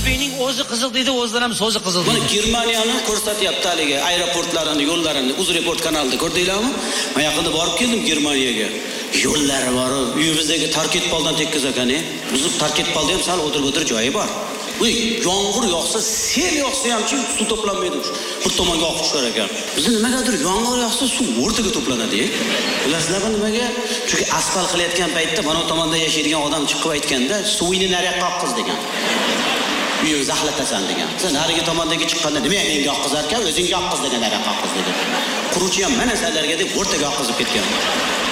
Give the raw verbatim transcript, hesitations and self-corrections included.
Moskvaning o'zi qiziq deydi, o'zidan ham so'zi qiziq deydi. Mana Germaniyani ko'rsatyapti haligi aeroportlarini, yo'llarini UzReport kanalida ko'rdinglarmi? Men yaqinda borib keldim Germaniyaga. Yo'llari bor, uyimizdagi tarketpoldan tekkiz ekan-e. Buzib tarketpolda ham sal o'tirib o'tir joyi bor. Uy, yomg'ir yog'sa, sel yog'sa ham-chi suv to'planmaydi. Bir tomonga oqib tushar ekan. Biz nimagadir yomg'ir yog'sa suv o'rtaga to'planadi-ku. Bilasizlarmi nimaga? Chunki asfalt qilayotgan paytda mana bu tomonda yashaydigan odam chiqib aytganda, suvini nariyoqqa oqqiz degan. Uyingni zaxlatasan degan. Sen narigi tomondagi chiqqanda nima menga oqqizar ekan, o'zingga oqqiz degan, nariyoqqa oqqiz degan. Quruvchi ham mana sizlarga deb o'rtaga oqqizib ketgan.